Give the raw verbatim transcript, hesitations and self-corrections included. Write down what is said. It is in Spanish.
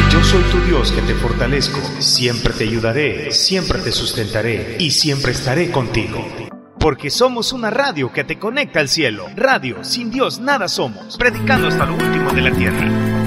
Yo soy tu Dios que te fortalezco, siempre te ayudaré, siempre te sustentaré y siempre estaré contigo. Porque somos una radio que te conecta al cielo. Radio, sin Dios nada somos, predicando hasta lo último de la tierra.